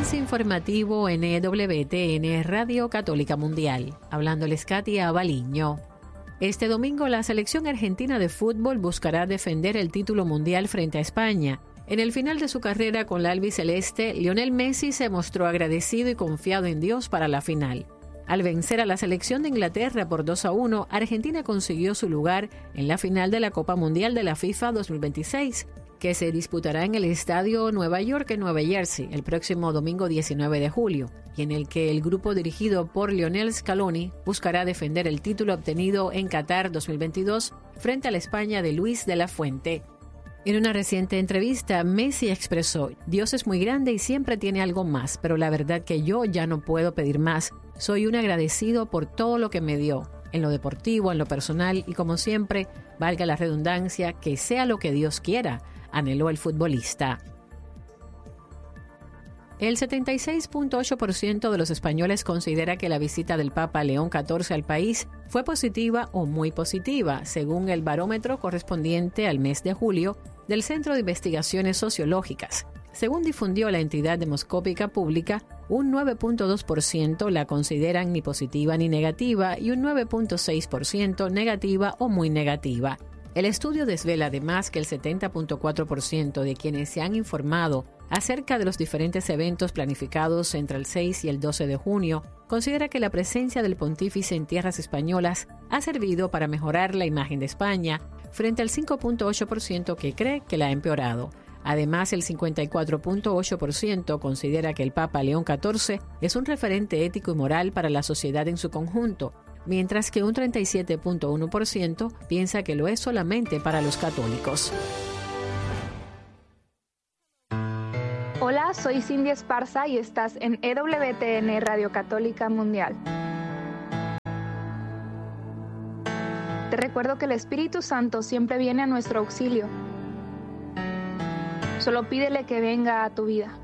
Avance informativo en EWTN Radio Católica Mundial. Hablándoles Katia Baliño. Este domingo la selección argentina de fútbol buscará defender el título mundial frente a España. En el final de su carrera con la albiceleste, Lionel Messi se mostró agradecido y confiado en Dios para la final. Al vencer a la selección de Inglaterra por 2-1, Argentina consiguió su lugar en la final de la Copa Mundial de la FIFA 2026, que se disputará en el Estadio Nueva York en Nueva Jersey el próximo domingo 19 de julio, y en el que el grupo dirigido por Lionel Scaloni buscará defender el título obtenido en Qatar 2022 frente a la España de Luis de la Fuente. En una reciente entrevista, Messi expresó: «Dios es muy grande y siempre tiene algo más, pero la verdad que yo ya no puedo pedir más. Soy un agradecido por todo lo que me dio, en lo deportivo, en lo personal y como siempre, valga la redundancia, que sea lo que Dios quiera», anheló el futbolista. El 76.8% de los españoles considera que la visita del Papa León XIV al país fue positiva o muy positiva, según el barómetro correspondiente al mes de julio del Centro de Investigaciones Sociológicas. Según difundió la entidad demoscópica pública, un 9.2% la consideran ni positiva ni negativa y un 9.6% negativa o muy negativa. El estudio desvela además que el 70.4% de quienes se han informado acerca de los diferentes eventos planificados entre el 6 y el 12 de junio considera que la presencia del pontífice en tierras españolas ha servido para mejorar la imagen de España, frente al 5.8% que cree que la ha empeorado. Además, el 54.8% considera que el Papa León XIV es un referente ético y moral para la sociedad en su conjunto, mientras que un 37.1% piensa que lo es solamente para los católicos. Hola, soy Cindy Esparza y estás en EWTN Radio Católica Mundial. Te recuerdo que el Espíritu Santo siempre viene a nuestro auxilio. Solo pídele que venga a tu vida.